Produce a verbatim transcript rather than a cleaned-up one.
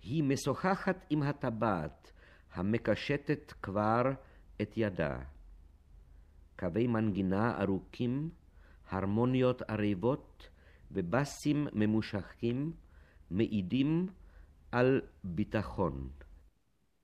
היא משוחחת עם הטבעת, המקשטת כבר את ידה. קווי מנגינה ארוכים, הרמוניות ערבות ובסים ממושכים מעידים על ביטחון.